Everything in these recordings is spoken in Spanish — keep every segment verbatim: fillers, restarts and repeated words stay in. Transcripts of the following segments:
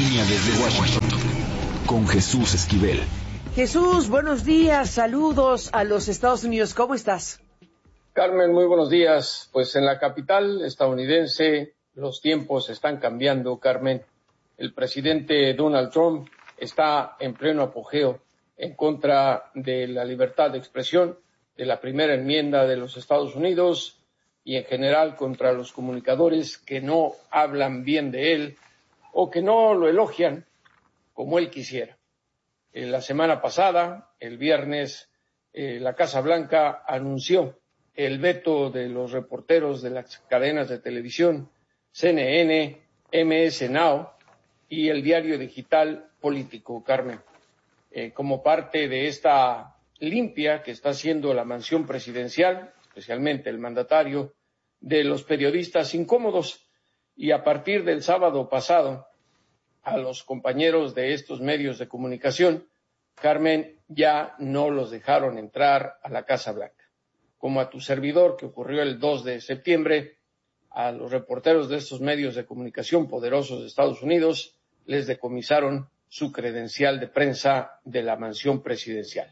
línea desde Washington con Jesús Esquivel. Jesús, buenos días, saludos a los Estados Unidos, ¿cómo estás? Carmen, muy buenos días. Pues en la capital estadounidense los tiempos están cambiando, Carmen. El presidente Donald Trump está en pleno apogeo en contra de la libertad de expresión, de la primera enmienda de los Estados Unidos y en general contra los comunicadores que no hablan bien de él o que no lo elogian como él quisiera. En la semana pasada, el viernes, eh, la Casa Blanca anunció el veto de los reporteros de las cadenas de televisión C N N, M S Now y el diario digital Político, Carmen, eh, como parte de esta limpia que está haciendo la mansión presidencial, especialmente el mandatario, de los periodistas incómodos. Y a partir del sábado pasado, a los compañeros de estos medios de comunicación, Carmen, ya no los dejaron entrar a la Casa Blanca. Como a tu servidor, que ocurrió el dos de septiembre, a los reporteros de estos medios de comunicación poderosos de Estados Unidos les decomisaron su credencial de prensa de la mansión presidencial.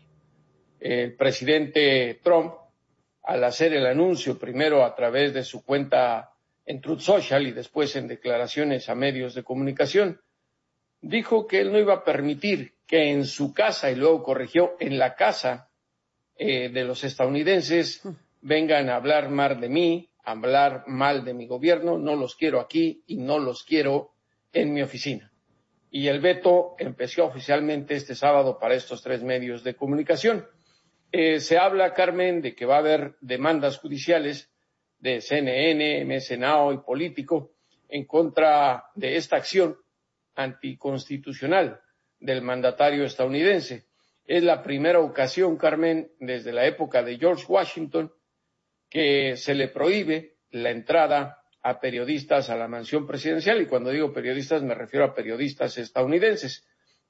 El presidente Trump, al hacer el anuncio, primero a través de su cuenta en Truth Social y después en declaraciones a medios de comunicación, dijo que él no iba a permitir que en su casa, y luego corrigió, en la casa eh, de los estadounidenses, vengan a hablar mal de mí, a hablar mal de mi gobierno, no los quiero aquí y no los quiero en mi oficina. Y el veto empezó oficialmente este sábado para estos tres medios de comunicación. Eh, se habla, Carmen, de que va a haber demandas judiciales de C N N, M S Now y Político en contra de esta acción anticonstitucional del mandatario estadounidense. Es la primera ocasión, Carmen, desde la época de George Washington, que se le prohíbe la entrada a periodistas a la mansión presidencial, y cuando digo periodistas me refiero a periodistas estadounidenses.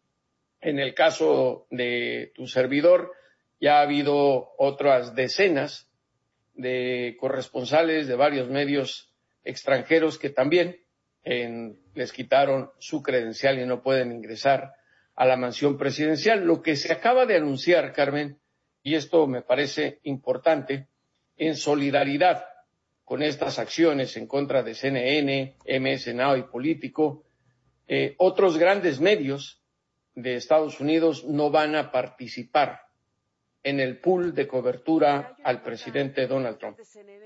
En el caso de tu servidor, ya ha habido otras decenas de corresponsales de varios medios extranjeros que también en, les quitaron su credencial y no pueden ingresar a la mansión presidencial. Lo que se acaba de anunciar, Carmen, y esto me parece importante, en solidaridad con estas acciones en contra de C N N, M S Now y Político, eh, otros grandes medios de Estados Unidos no van a participar en el pool de cobertura al presidente Donald Trump.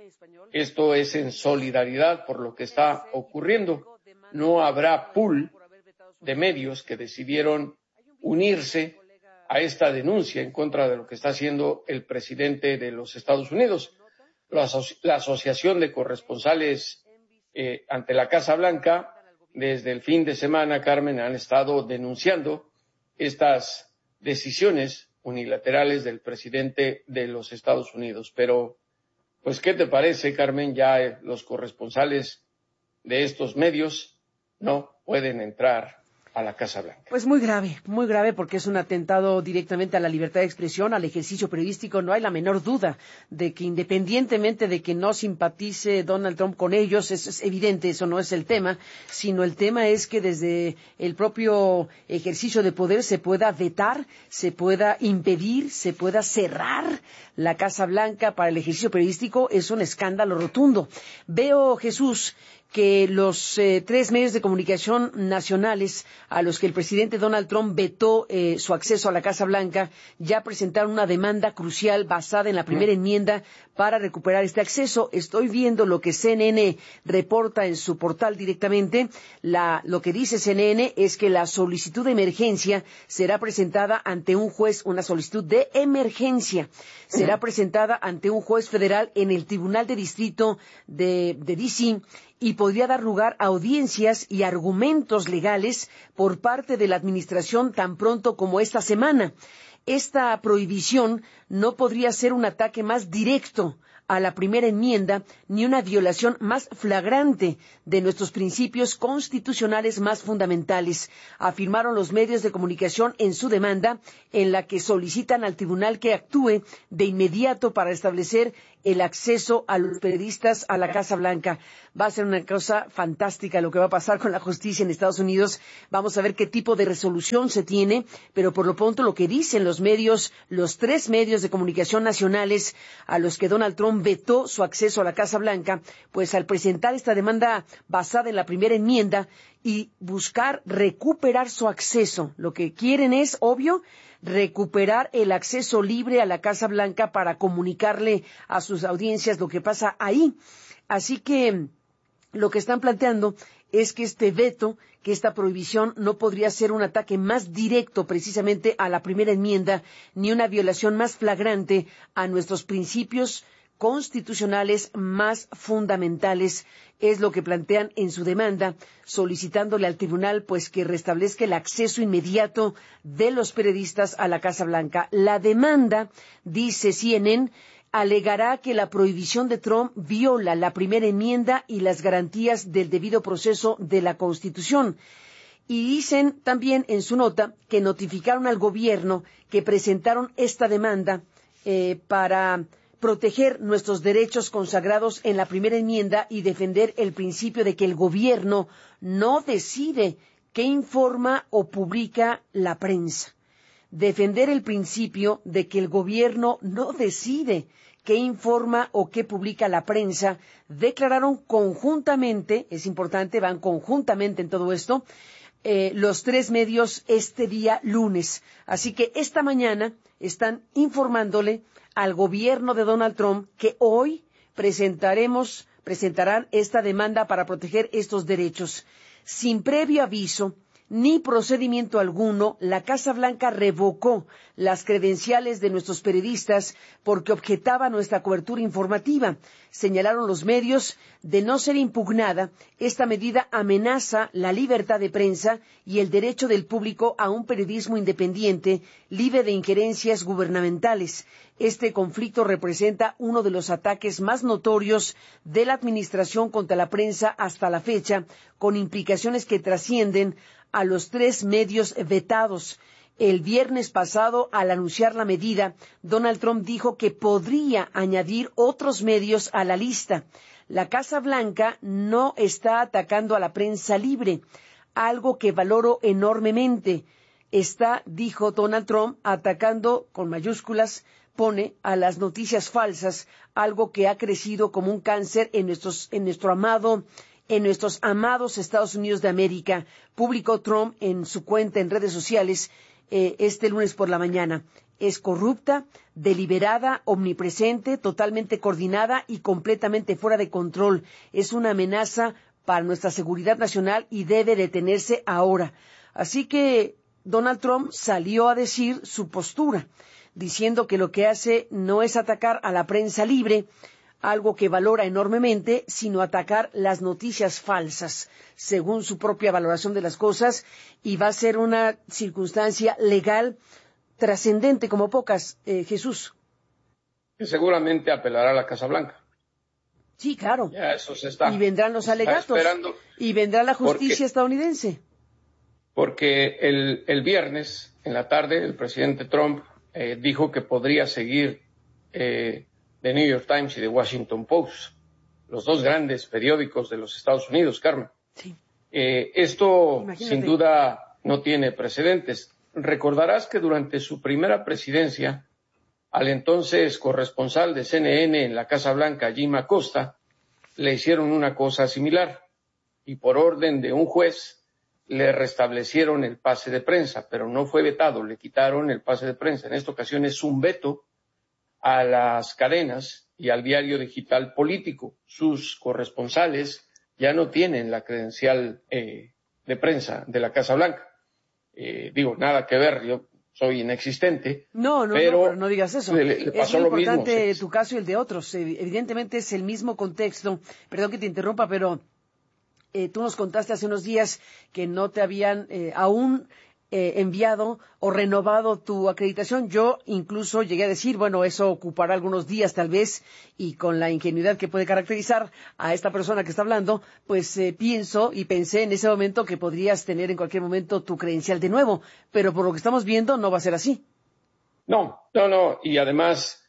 Esto es en solidaridad por lo que está ocurriendo. No habrá pool de medios que decidieron unirse a esta denuncia en contra de lo que está haciendo el presidente de los Estados Unidos. La, aso- la Asociación de Corresponsales eh, ante la Casa Blanca, desde el fin de semana, Carmen, han estado denunciando estas decisiones unilaterales del presidente de los Estados Unidos. Pero, pues, ¿qué te parece, Carmen? Ya eh, los corresponsales de estos medios no pueden entrar a la Casa Blanca. Pues muy grave, muy grave, porque es un atentado directamente a la libertad de expresión, al ejercicio periodístico. No hay la menor duda de que, independientemente de que no simpatice Donald Trump con ellos, eso es evidente, eso no es el tema, sino el tema es que desde el propio ejercicio de poder se pueda vetar, se pueda impedir, se pueda cerrar la Casa Blanca para el ejercicio periodístico. Es un escándalo rotundo. Veo, Jesús, que los eh, tres medios de comunicación nacionales a los que el presidente Donald Trump vetó eh, su acceso a la Casa Blanca ya presentaron una demanda crucial basada en la primera enmienda para recuperar este acceso. Estoy viendo lo que C N N reporta en su portal directamente. La, lo que dice C N N es que la solicitud de emergencia será presentada ante un juez, una solicitud de emergencia será presentada ante un juez federal en el Tribunal de Distrito de, de D C y podría dar lugar a audiencias y argumentos legales por parte de la administración tan pronto como esta semana. Esta prohibición no podría ser un ataque más directo a la primera enmienda ni una violación más flagrante de nuestros principios constitucionales más fundamentales, afirmaron los medios de comunicación en su demanda, en la que solicitan al tribunal que actúe de inmediato para establecer el acceso a los periodistas a la Casa Blanca. Va a ser una cosa fantástica lo que va a pasar con la justicia en Estados Unidos. Vamos a ver qué tipo de resolución se tiene, pero por lo pronto lo que dicen los medios, los tres medios de comunicación nacionales a los que Donald Trump vetó su acceso a la Casa Blanca, pues al presentar esta demanda basada en la primera enmienda y buscar recuperar su acceso, lo que quieren es, obvio, recuperar el acceso libre a la Casa Blanca para comunicarle a sus audiencias lo que pasa ahí. Así que lo que están planteando es que este veto, que esta prohibición no podría ser un ataque más directo precisamente a la primera enmienda, ni una violación más flagrante a nuestros principios constitucionales más fundamentales, es lo que plantean en su demanda, solicitándole al tribunal pues que restablezca el acceso inmediato de los periodistas a la Casa Blanca. La demanda, dice C N N, alegará que la prohibición de Trump viola la primera enmienda y las garantías del debido proceso de la Constitución. Y dicen también en su nota que notificaron al gobierno que presentaron esta demanda eh, para proteger nuestros derechos consagrados en la primera enmienda y defender el principio de que el gobierno no decide qué informa o publica la prensa. Defender el principio de que el gobierno no decide qué informa o qué publica la prensa, declararon conjuntamente, es importante, van conjuntamente en todo esto, eh, los tres medios este día lunes. Así que esta mañana están informándole al gobierno de Donald Trump que hoy presentaremos, presentarán esta demanda para proteger estos derechos. Sin previo aviso ni procedimiento alguno, la Casa Blanca revocó las credenciales de nuestros periodistas porque objetaba nuestra cobertura informativa. Señalaron los medios, de no ser impugnada, esta medida amenaza la libertad de prensa y el derecho del público a un periodismo independiente, libre de injerencias gubernamentales. Este conflicto representa uno de los ataques más notorios de la administración contra la prensa hasta la fecha, con implicaciones que trascienden a los tres medios vetados. El viernes pasado, al anunciar la medida, Donald Trump dijo que podría añadir otros medios a la lista. La Casa Blanca no está atacando a la prensa libre, algo que valoro enormemente. Está, dijo Donald Trump, atacando, con mayúsculas, pone a las noticias falsas, algo que ha crecido como un cáncer en nuestros, en nuestro amado En nuestros amados Estados Unidos de América, publicó Trump en su cuenta en redes sociales eh, este lunes por la mañana. Es corrupta, deliberada, omnipresente, totalmente coordinada y completamente fuera de control. Es una amenaza para nuestra seguridad nacional y debe detenerse ahora. Así que Donald Trump salió a decir su postura, diciendo que lo que hace no es atacar a la prensa libre, algo que valora enormemente, sino atacar las noticias falsas, según su propia valoración de las cosas, y va a ser una circunstancia legal trascendente como pocas, eh, Jesús. Que seguramente apelará a la Casa Blanca. Sí, claro. Ya eso se está. Y vendrán los alegatos. Esperando, y vendrá la justicia porque, estadounidense. Porque el, el viernes, en la tarde, el presidente Trump eh, dijo que podría seguir eh, The New York Times y The Washington Post, los dos grandes periódicos de los Estados Unidos, Carmen. Sí. Eh, esto, Imagínate. sin duda, no tiene precedentes. Recordarás que durante su primera presidencia, al entonces corresponsal de C N N en la Casa Blanca, Jim Acosta, le hicieron una cosa similar y por orden de un juez le restablecieron el pase de prensa, pero no fue vetado, le quitaron el pase de prensa. En esta ocasión es un veto a las cadenas y al diario digital político. Sus corresponsales ya no tienen la credencial eh, de prensa de la Casa Blanca. Eh, digo, nada que ver, yo soy inexistente. No, no, pero no, pero no digas eso. Le, le pasó es muy lo importante mismo. tu caso y el de otros. Evidentemente es el mismo contexto. Perdón que te interrumpa, pero eh, tú nos contaste hace unos días que no te habían eh, aún Eh, enviado o renovado tu acreditación. Yo incluso llegué a decir, bueno, eso ocupará algunos días tal vez, y con la ingenuidad que puede caracterizar a esta persona que está hablando, pues eh, pienso y pensé en ese momento que podrías tener en cualquier momento tu credencial de nuevo, pero por lo que estamos viendo no va a ser así. No, no, no, y además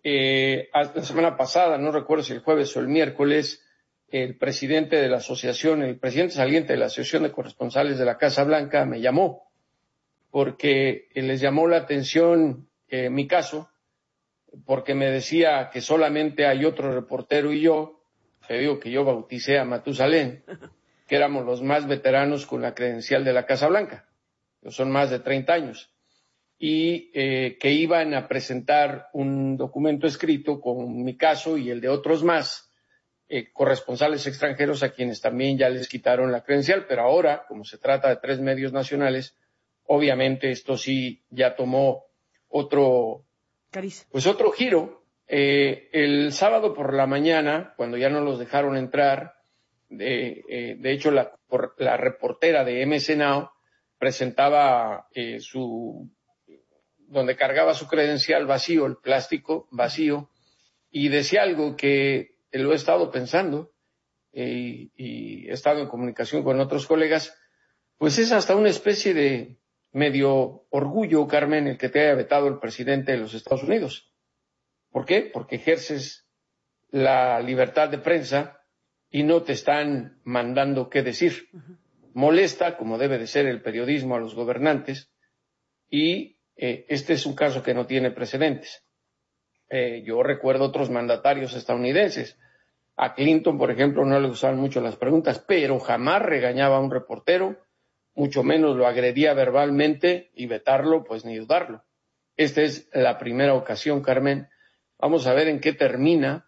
Eh, la semana pasada, no recuerdo si el jueves o el miércoles, el presidente de la asociación, el presidente saliente de la Asociación de Corresponsales de la Casa Blanca me llamó porque les llamó la atención eh, mi caso, porque me decía que solamente hay otro reportero y yo, te digo que yo bauticé a Matusalén, que éramos los más veteranos con la credencial de la Casa Blanca, que son más de treinta años, y eh, que iban a presentar un documento escrito con mi caso y el de otros más, Eh, corresponsales extranjeros a quienes también ya les quitaron la credencial, pero ahora, como se trata de tres medios nacionales, obviamente esto sí ya tomó otro, Cariz. pues otro giro. Eh, el sábado por la mañana, cuando ya no los dejaron entrar, de, eh, de hecho la, por, la reportera de M S Now presentaba eh, su, donde cargaba su credencial vacío, el plástico vacío, y decía algo que lo he estado pensando eh, y he estado en comunicación con otros colegas, pues es hasta una especie de medio orgullo, Carmen, el que te haya vetado el presidente de los Estados Unidos. ¿Por qué? Porque ejerces la libertad de prensa y no te están mandando qué decir. Uh-huh. Molesta, como debe de ser el periodismo, a los gobernantes y eh, este es un caso que no tiene precedentes. Eh, yo recuerdo otros mandatarios estadounidenses. A Clinton, por ejemplo, no le gustaban mucho las preguntas, pero jamás regañaba a un reportero, mucho menos lo agredía verbalmente y vetarlo, pues ni dudarlo. Esta es la primera ocasión, Carmen. Vamos a ver en qué termina,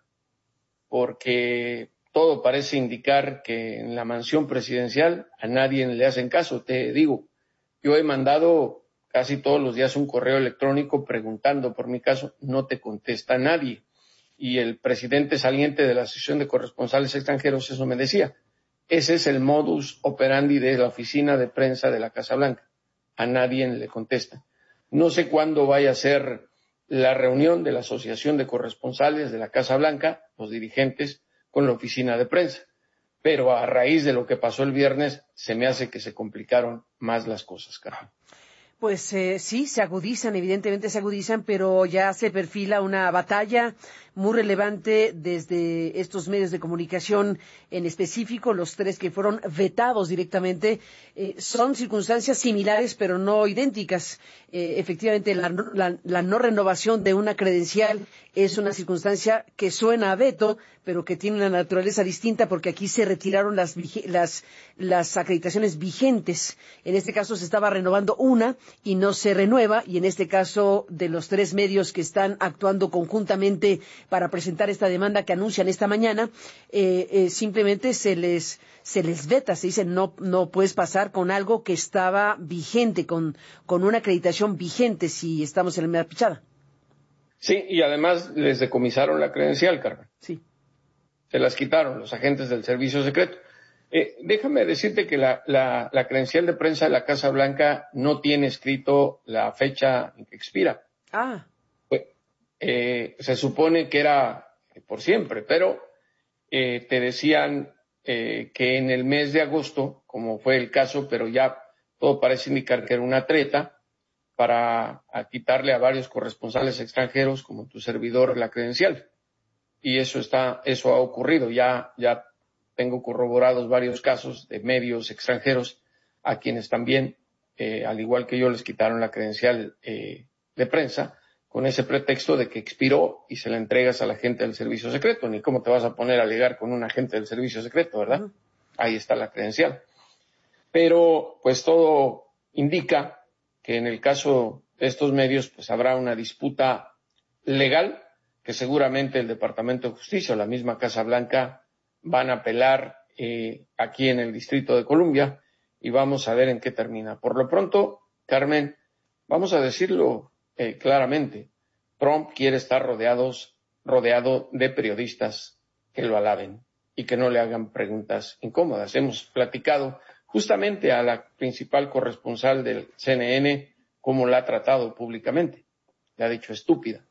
porque todo parece indicar que en la mansión presidencial a nadie le hacen caso. Te digo, yo he mandado casi todos los días un correo electrónico preguntando por mi caso, no te contesta nadie. Y el presidente saliente de la Asociación de Corresponsales Extranjeros eso me decía. Ese es el modus operandi de la oficina de prensa de la Casa Blanca. A nadie le contesta. No sé cuándo vaya a ser la reunión de la Asociación de Corresponsales de la Casa Blanca, los dirigentes, con la oficina de prensa. Pero a raíz de lo que pasó el viernes, se me hace que se complicaron más las cosas, carajo. Pues eh, sí, se agudizan, evidentemente se agudizan, pero ya se perfila una batalla muy relevante desde estos medios de comunicación en específico, los tres que fueron vetados directamente. Eh, son circunstancias similares, pero no idénticas. Eh, efectivamente, la, la, la no renovación de una credencial es una circunstancia que suena a veto, pero que tiene una naturaleza distinta porque aquí se retiraron las, las, las acreditaciones vigentes. En este caso se estaba renovando una y no se renueva, y en este caso de los tres medios que están actuando conjuntamente para presentar esta demanda que anuncian esta mañana, eh, eh, simplemente se les se les veta, se dice no no puedes pasar con algo que estaba vigente, con, con una acreditación vigente si estamos en la media pichada. Sí, y además les decomisaron la credencial, Carmen. Sí. Se las quitaron los agentes del servicio secreto. Eh, déjame decirte que la, la, la credencial de prensa de la Casa Blanca no tiene escrito la fecha en que expira. Ah. Pues, eh, se supone que era por siempre, pero eh, te decían eh, que en el mes de agosto, como fue el caso, pero ya todo parece indicar que era una treta para a quitarle a varios corresponsales extranjeros como tu servidor la credencial. Y eso está, eso ha ocurrido. Ya, ya tengo corroborados varios casos de medios extranjeros a quienes también, eh, al igual que yo, les quitaron la credencial eh, de prensa con ese pretexto de que expiró y se la entregas a la gente del servicio secreto. Ni cómo te vas a poner a alegar con un agente del servicio secreto, ¿verdad? Uh-huh. Ahí está la credencial. Pero, pues todo indica que en el caso de estos medios, pues habrá una disputa legal que seguramente el Departamento de Justicia o la misma Casa Blanca van a apelar eh, aquí en el Distrito de Columbia y vamos a ver en qué termina. Por lo pronto, Carmen, vamos a decirlo eh, claramente, Trump quiere estar rodeados, rodeado de periodistas que lo alaben y que no le hagan preguntas incómodas. Hemos platicado justamente a la principal corresponsal del C N N cómo la ha tratado públicamente. Le ha dicho estúpida.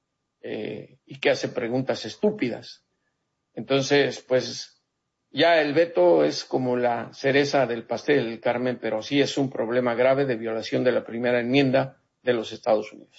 Eh, y que hace preguntas estúpidas. Entonces, pues, ya el veto es como la cereza del pastel, Carmen, pero sí es un problema grave de violación de la primera enmienda de los Estados Unidos.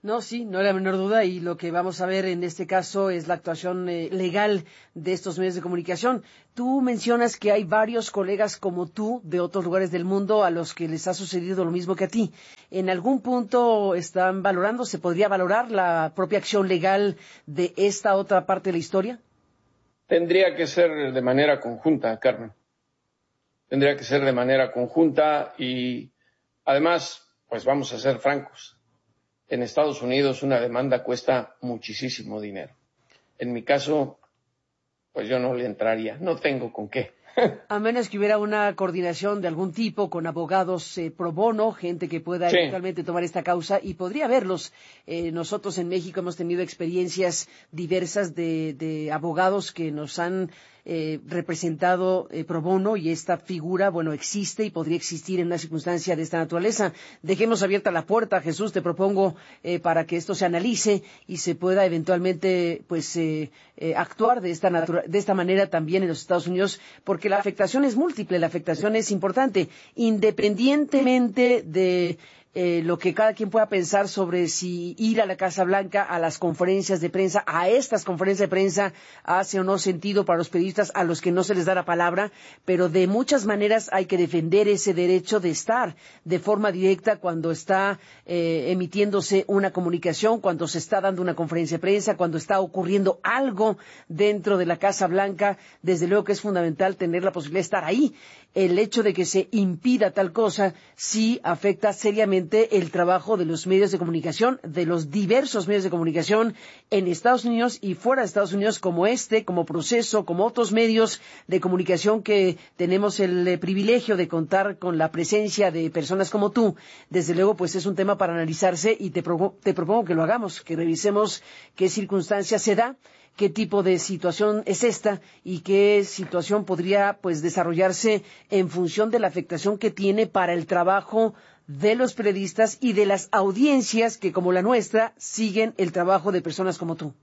No, sí, no hay la menor duda, y lo que vamos a ver en este caso es la actuación eh, legal de estos medios de comunicación. Tú mencionas que hay varios colegas como tú de otros lugares del mundo a los que les ha sucedido lo mismo que a ti. ¿En algún punto están valorando, se podría valorar la propia acción legal de esta otra parte de la historia? Tendría que ser de manera conjunta, Carmen. Tendría que ser de manera conjunta y además, pues vamos a ser francos. En Estados Unidos una demanda cuesta muchísimo dinero. En mi caso, pues yo no le entraría, no tengo con qué. A menos que hubiera una coordinación de algún tipo con abogados eh, pro bono, gente que pueda Sí. eventualmente tomar esta causa, y podría verlos. Eh, nosotros en México hemos tenido experiencias diversas de, de abogados que nos han eh, representado eh, pro bono, y esta figura, bueno, existe y podría existir en una circunstancia de esta naturaleza. Dejemos abierta la puerta, Jesús, te propongo, eh, para que esto se analice y se pueda eventualmente, pues, eh, eh, actuar de esta, natura- de esta manera también en los Estados Unidos, porque la afectación es múltiple, la afectación es importante, independientemente de eh, lo que cada quien pueda pensar sobre si ir a la Casa Blanca, a las conferencias de prensa, a estas conferencias de prensa, hace o no sentido para los periodistas a los que no se les da la palabra, pero de muchas maneras hay que defender ese derecho de estar de forma directa cuando está eh, emitiéndose una comunicación, cuando se está dando una conferencia de prensa, cuando está ocurriendo algo dentro de la Casa Blanca. Desde luego que es fundamental tener la posibilidad de estar ahí. El hecho de que se impida tal cosa sí afecta seriamente el trabajo de los medios de comunicación, de los diversos medios de comunicación en Estados Unidos y fuera de Estados Unidos, como este, como Proceso, como otros medios de comunicación que tenemos el eh, privilegio de contar con la presencia de personas como tú. Desde luego, pues es un tema para analizarse, y te, pro te propongo que lo hagamos, que revisemos qué circunstancias se da, qué tipo de situación es esta y qué situación podría, pues, desarrollarse en función de la afectación que tiene para el trabajo de los periodistas y de las audiencias que, como la nuestra, siguen el trabajo de personas como tú.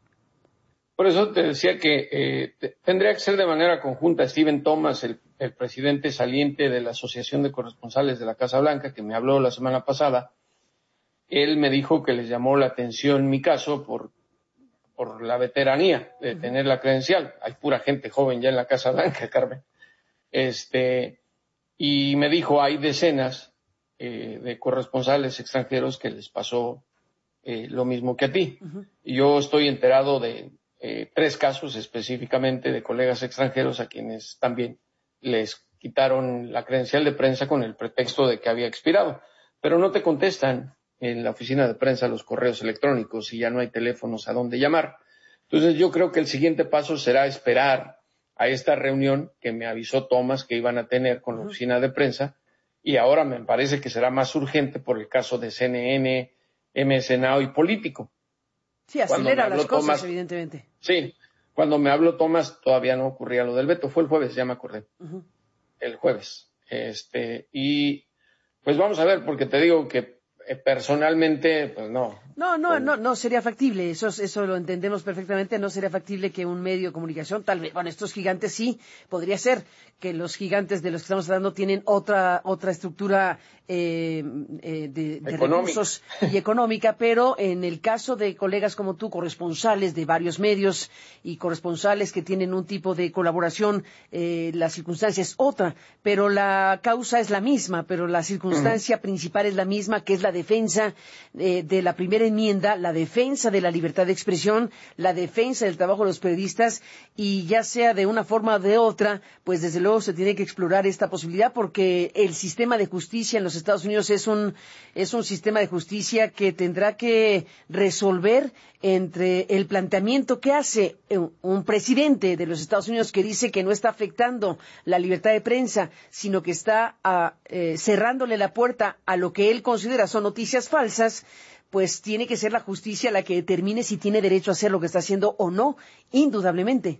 Por eso te decía que eh, te- tendría que ser de manera conjunta. Stephen Thomas, el, el presidente saliente de la Asociación de Corresponsales de la Casa Blanca, que me habló la semana pasada, él me dijo que les llamó la atención mi caso por, por la veteranía de tener la credencial. Hay pura gente joven ya en la Casa Blanca, Carmen. Este, y me dijo, hay decenas eh, de corresponsales extranjeros que les pasó eh, lo mismo que a ti. Uh-huh. Y yo estoy enterado de eh, tres casos específicamente de colegas extranjeros a quienes también les quitaron la credencial de prensa con el pretexto de que había expirado. Pero no te contestan en la oficina de prensa los correos electrónicos y ya no hay teléfonos a donde llamar. Entonces yo creo que el siguiente paso será esperar a esta reunión que me avisó Thomas que iban a tener con la oficina de prensa, y ahora me parece que será más urgente por el caso de C N N, M S Now y Político. Sí, acelera las cosas, Thomas, evidentemente. Sí, cuando me habló Thomas todavía no ocurría lo del veto, fue el jueves, ya me acordé, Uh-huh. el jueves. Este, y pues vamos a ver, porque te digo que eh, personalmente, pues no. No, no, Con... no, no sería factible, eso, eso lo entendemos perfectamente, no sería factible que un medio de comunicación, tal vez, bueno, estos gigantes sí, podría ser que los gigantes de los que estamos hablando tienen otra otra estructura eh, eh, de, de recursos y económica, pero en el caso de colegas como tú, corresponsales de varios medios y corresponsales que tienen un tipo de colaboración, eh, la circunstancia es otra, pero la causa es la misma, pero la circunstancia uh-huh. principal es la misma, que es la defensa eh, de la primera enmienda, la defensa de la libertad de expresión, la defensa del trabajo de los periodistas, y ya sea de una forma o de otra, pues desde luego se tiene que explorar esta posibilidad, porque el sistema de justicia en los Estados Unidos es un, es un sistema de justicia que tendrá que resolver entre el planteamiento que hace un presidente de los Estados Unidos que dice que no está afectando la libertad de prensa, sino que está a, eh, cerrándole la puerta a lo que él considera son noticias falsas. Pues tiene que ser la justicia la que determine si tiene derecho a hacer lo que está haciendo o no, indudablemente.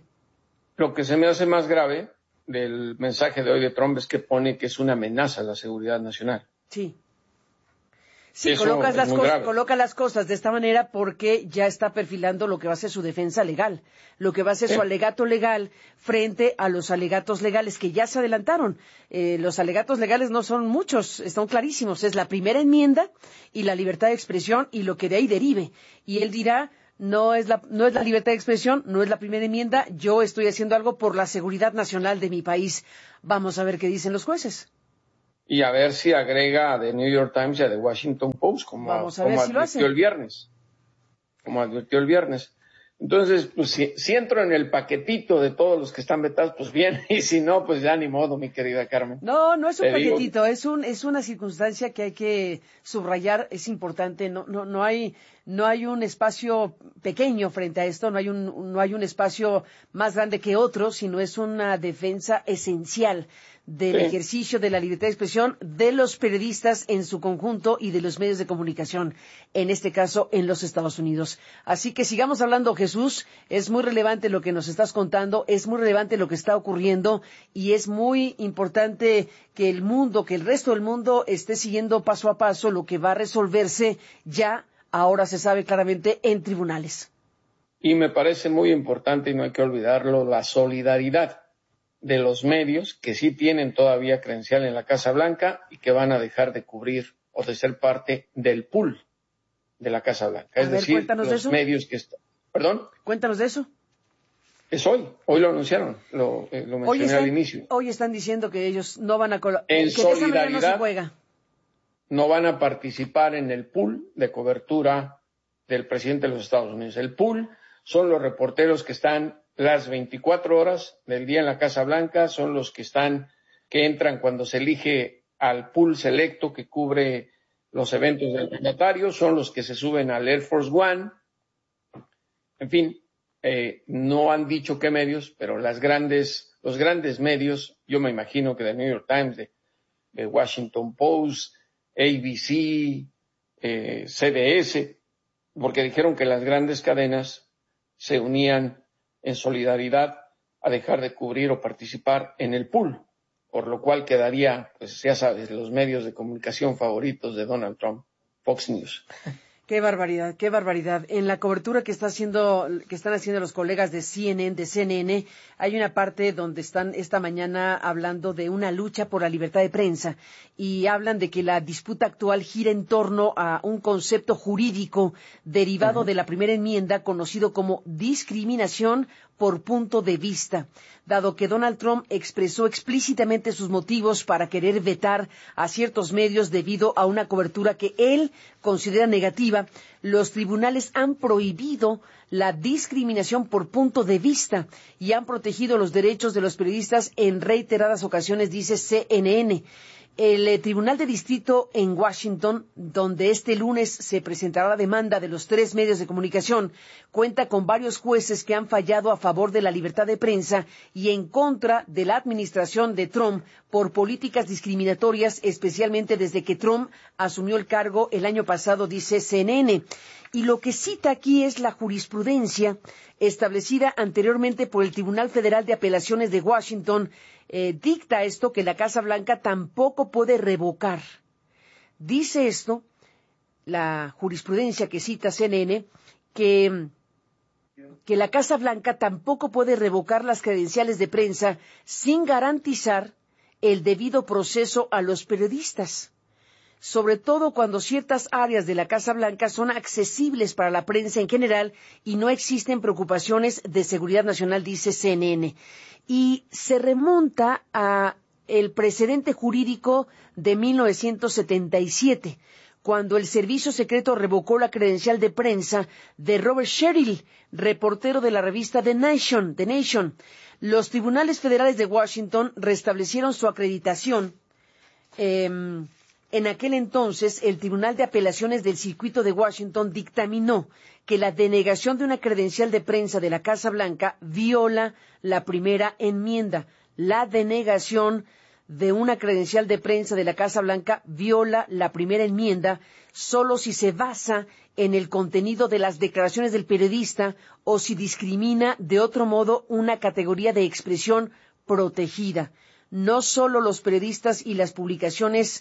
Lo que se me hace más grave del mensaje de hoy de Trump es que pone que es una amenaza a la seguridad nacional. Sí. Sí, colocas las, cosas, coloca las cosas de esta manera porque ya está perfilando lo que va a ser su defensa legal, lo que va a ser sí. su alegato legal frente a los alegatos legales que ya se adelantaron. Eh, los alegatos legales no son muchos, están clarísimos. Es la primera enmienda y la libertad de expresión y lo que de ahí derive. Y él dirá, no es la, no es la libertad de expresión, no es la primera enmienda, yo estoy haciendo algo por la seguridad nacional de mi país. Vamos a ver qué dicen los jueces. Y a ver si agrega a The New York Times y a The Washington Post, como, Vamos a como ver si advirtió el viernes. Como advirtió el viernes. Entonces, pues si, si entro en el paquetito de todos los que están vetados, pues bien, y si no, pues ya ni modo, mi querida Carmen. No, no es un Te paquetito, digo... es un es una circunstancia que hay que subrayar, es importante, no no no hay no hay un espacio pequeño frente a esto, no hay un no hay un espacio más grande que otro, sino es una defensa esencial del sí. ejercicio de la libertad de expresión de los periodistas en su conjunto y de los medios de comunicación, en este caso en los Estados Unidos. Así que sigamos hablando, Jesús, es muy relevante lo que nos estás contando, es muy relevante lo que está ocurriendo y es muy importante que el mundo, que el resto del mundo esté siguiendo paso a paso lo que va a resolverse ya, ahora se sabe claramente, en tribunales. Y me parece muy importante, y no hay que olvidarlo, la solidaridad de los medios que sí tienen todavía credencial en la Casa Blanca y que van a dejar de cubrir o de ser parte del pool de la Casa Blanca. A es ver, decir, cuéntanos los de eso. medios que están... ¿Perdón? Cuéntanos de eso. Es hoy, hoy lo anunciaron, lo, eh, lo mencioné hoy están, al inicio. Hoy están diciendo que ellos no van a... Col- en que solidaridad, de esa manera no se juega. No van a participar en el pool de cobertura del presidente de los Estados Unidos. El pool son los reporteros que están las veinticuatro horas del día en la Casa Blanca, son los que están, que entran cuando se elige al pool selecto que cubre los eventos del mandatario, son los que se suben al Air Force One. En fin, eh, no han dicho qué medios, pero las grandes, los grandes medios, yo me imagino que The New York Times, de, de Washington Post, A B C, eh, C B S, porque dijeron que las grandes cadenas se unían en solidaridad a dejar de cubrir o participar en el pool, por lo cual quedaría, pues ya sabes, los medios de comunicación favoritos de Donald Trump, Fox News. Qué barbaridad, qué barbaridad. En la cobertura que está haciendo, que están haciendo los colegas de C N N, de C N N, hay una parte donde están esta mañana hablando de una lucha por la libertad de prensa y hablan de que la disputa actual gira en torno a un concepto jurídico derivado uh-huh. de la primera enmienda conocido como discriminación por punto de vista, dado que Donald Trump expresó explícitamente sus motivos para querer vetar a ciertos medios debido a una cobertura que él considera negativa. Los tribunales han prohibido la discriminación por punto de vista y han protegido los derechos de los periodistas en reiteradas ocasiones, dice C N N. El eh, Tribunal de Distrito en Washington, donde este lunes se presentará la demanda de los tres medios de comunicación, cuenta con varios jueces que han fallado a favor de la libertad de prensa y en contra de la administración de Trump por políticas discriminatorias, especialmente desde que Trump asumió el cargo el año pasado, dice C N N. Y lo que cita aquí es la jurisprudencia establecida anteriormente por el Tribunal Federal de Apelaciones de Washington. Eh, dicta esto que la Casa Blanca tampoco puede revocar. Dice esto, la jurisprudencia que cita C N N, que, que la Casa Blanca tampoco puede revocar las credenciales de prensa sin garantizar el debido proceso a los periodistas, sobre todo cuando ciertas áreas de la Casa Blanca son accesibles para la prensa en general y no existen preocupaciones de seguridad nacional, dice C N N. Y se remonta a el precedente jurídico de mil novecientos setenta y siete, cuando el Servicio Secreto revocó la credencial de prensa de Robert Sherrill, reportero de la revista The Nation. The Nation. Los tribunales federales de Washington restablecieron su acreditación. Eh, En aquel entonces, el Tribunal de Apelaciones del Circuito de Washington dictaminó que la denegación de una credencial de prensa de la Casa Blanca viola la primera enmienda. La denegación de una credencial de prensa de la Casa Blanca viola la primera enmienda solo si se basa en el contenido de las declaraciones del periodista o si discrimina de otro modo una categoría de expresión protegida. No solo los periodistas y las publicaciones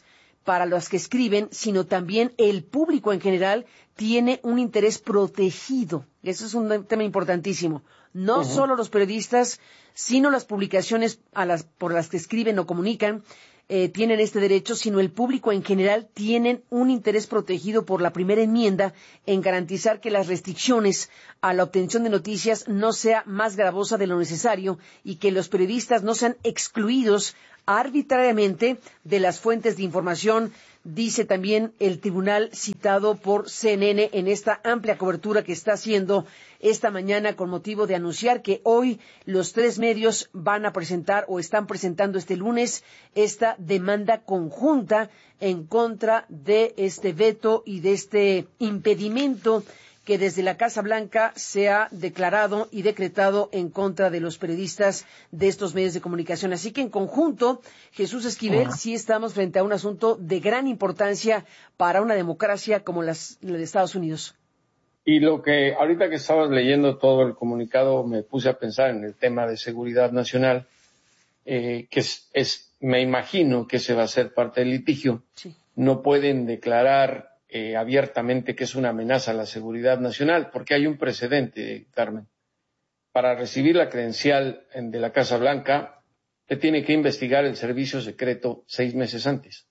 para los que escriben, sino también el público en general tiene un interés protegido. Eso es un tema importantísimo. No uh-huh. solo los periodistas, sino las publicaciones a las, por las que escriben o comunican, eh, tienen este derecho, sino el público en general tienen un interés protegido por la primera enmienda en garantizar que las restricciones a la obtención de noticias no sea más gravosa de lo necesario y que los periodistas no sean excluidos arbitrariamente de las fuentes de información, dice también el tribunal citado por C N N en esta amplia cobertura que está haciendo esta mañana con motivo de anunciar que hoy los tres medios van a presentar o están presentando este lunes esta demanda conjunta en contra de este veto y de este impedimento que desde la Casa Blanca se ha declarado y decretado en contra de los periodistas de estos medios de comunicación. Así que en conjunto, Jesús Esquivel, uh-huh. sí estamos frente a un asunto de gran importancia para una democracia como las, la de Estados Unidos. Y lo que ahorita que estabas leyendo todo el comunicado me puse a pensar en el tema de seguridad nacional, eh, que es, es, me imagino que ese va a ser parte del litigio. Sí. No pueden declarar Eh, abiertamente que es una amenaza a la seguridad nacional, porque hay un precedente, Carmen. Para recibir la credencial de la Casa Blanca, te tiene que investigar el servicio secreto seis meses antes.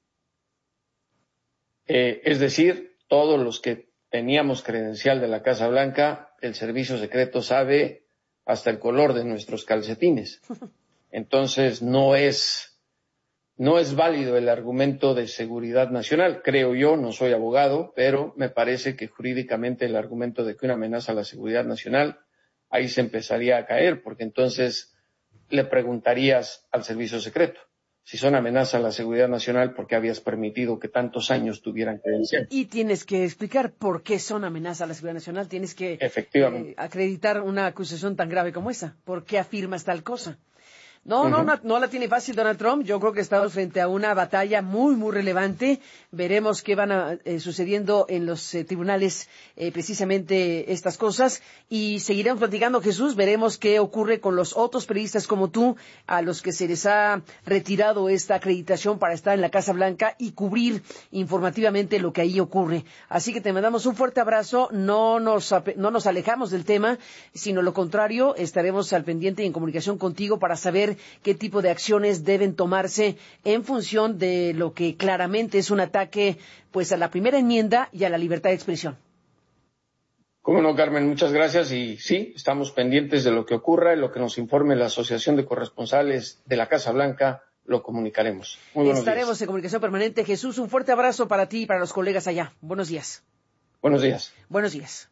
Eh, es decir, todos los que teníamos credencial de la Casa Blanca, el servicio secreto sabe hasta el color de nuestros calcetines. Entonces, no es... No es válido el argumento de seguridad nacional, creo yo, no soy abogado, pero me parece que jurídicamente el argumento de que una amenaza a la seguridad nacional, ahí se empezaría a caer, porque entonces le preguntarías al servicio secreto, si son amenaza a la seguridad nacional, ¿por qué habías permitido que tantos años tuvieran credencial? Y tienes que explicar por qué son amenaza a la seguridad nacional, tienes que Efectivamente. Eh, acreditar una acusación tan grave como esa, ¿por qué afirmas tal cosa? No, uh-huh. no, no, no la tiene fácil Donald Trump. Yo creo que estamos frente a una batalla muy, muy relevante. Veremos qué van a, eh, sucediendo en los eh, tribunales eh, precisamente estas cosas. Y seguiremos platicando, Jesús. Veremos qué ocurre con los otros periodistas como tú, a los que se les ha retirado esta acreditación para estar en la Casa Blanca y cubrir informativamente lo que ahí ocurre. Así que te mandamos un fuerte abrazo. No nos, no nos alejamos del tema, sino lo contrario, estaremos al pendiente y en comunicación contigo para saber qué tipo de acciones deben tomarse en función de lo que claramente es un ataque pues a la primera enmienda y a la libertad de expresión. Cómo no, Carmen, muchas gracias. Y sí, estamos pendientes de lo que ocurra y lo que nos informe la Asociación de Corresponsales de la Casa Blanca, lo comunicaremos. Muy buenos Estaremos días. En comunicación permanente. Jesús, un fuerte abrazo para ti y para los colegas allá. Buenos días. Buenos días. Buenos días.